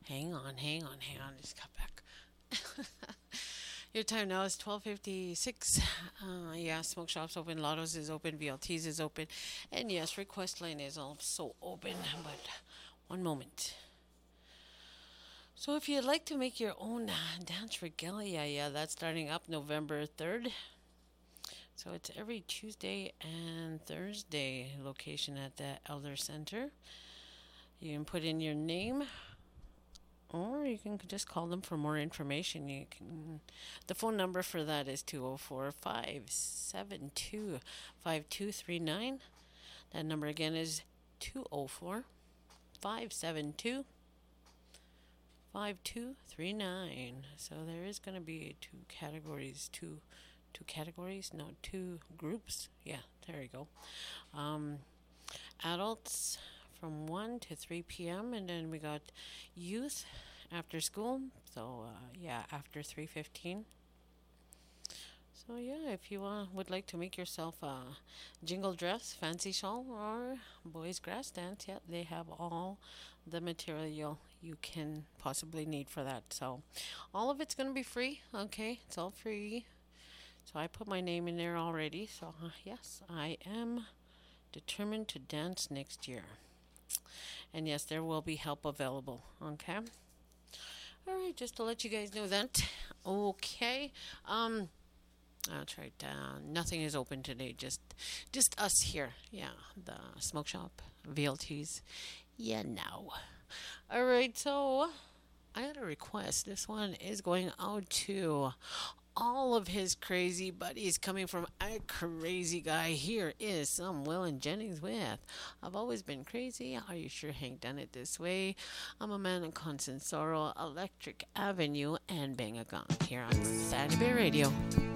Hang on. Just cut back. Your time now is 12:56. Yeah, smoke shops open, Lottos is open, VLTs is open, and yes, request line is also open. But one moment. So if you'd like to make your own dance regalia, yeah, that's starting up November 3rd. So it's every Tuesday and Thursday location at the Elder Center. You can put in your name or you can just call them for more information. The phone number for that is 204 572 5239. That number again is 204 572 5239. So there is going to be two categories, no, two groups. Yeah, there you go. Um, Adults from 1 to 3 p.m. and then we got youth after school. So yeah, after 3:15. So yeah, if you would like to make yourself a jingle dress, fancy shawl, or boys grass dance, yeah, they have all the material you can possibly need for that. So all of it's going to be free. Okay, it's all free. So I put my name in there already. So yes, I am determined to dance next year. And yes, there will be help available. Okay. All right, just to let you guys know that. Okay. That's right. Nothing is open today. Just us here. Yeah, the smoke shop, VLTs. Yeah, now. All right. So I had a request. This one is going out to all of his crazy buddies coming from a crazy guy. Here is some Waylon Jennings with I've always been crazy. Are you sure Hank done it this way? I'm a man of constant sorrow, Electric Avenue, and Bang a Gong here on Saturday Bay Radio.